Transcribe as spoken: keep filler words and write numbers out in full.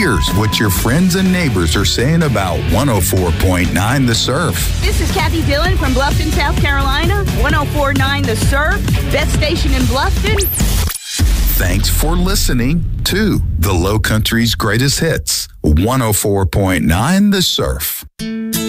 Here's what your friends and neighbors are saying about one oh four point nine The Surf. This is Kathy Dillon from Bluffton, South Carolina. one oh four point nine The Surf, best station in Bluffton. Thanks for listening to the Low Country's Greatest Hits, one oh four point nine The Surf.